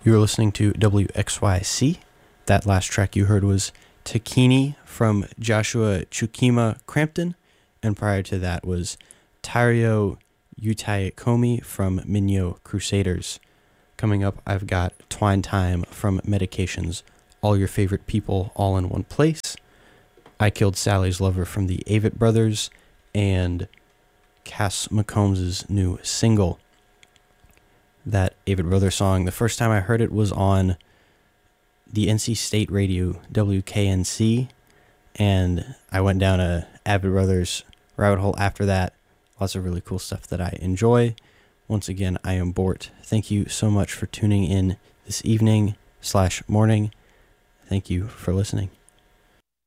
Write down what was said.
You're listening to WXYC. That last track you heard was Takini from Joshua Chukima Crampton, and prior to that was Tario Utaikomi from Minyo Crusaders. Coming up, I've got Twine Time from Medications, All Your Favorite People All in One Place, I Killed Sally's Lover from the Avett Brothers, and Cass McCombs' new single. That Avett Brothers song, the first time I heard it was on the NC State radio, WKNC, and I went down a Avett Brothers rabbit hole after that. Lots of really cool stuff that I enjoy. Once again, I am Bort. Thank you so much for tuning in this evening/morning. Thank you for listening.